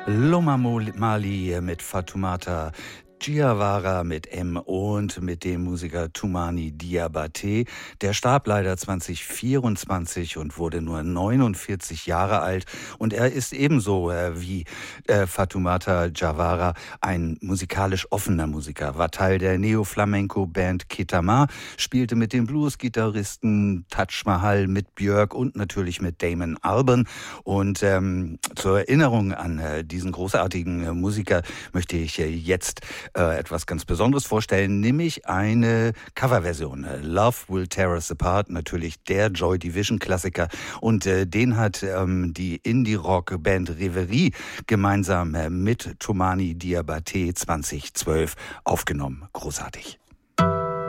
Loma Mali mit Fatoumata Diawara mit M und mit dem Musiker Toumani Diabaté. Der starb leider 2024 und wurde nur 49 Jahre alt. Und er ist ebenso wie Fatoumata Diawara ein musikalisch offener Musiker. War Teil der Neo-Flamenco-Band Ketama, spielte mit den Blues-Gitarristen Taj Mahal, mit Björk und natürlich mit Damon Albarn. Und zur Erinnerung an diesen großartigen Musiker möchte ich jetzt etwas ganz Besonderes vorstellen, nämlich eine Coverversion. Love Will Tear Us Apart, natürlich der Joy Division-Klassiker. Und den hat die Indie-Rock-Band Reverie gemeinsam mit Toumani Diabaté 2012 aufgenommen. Großartig.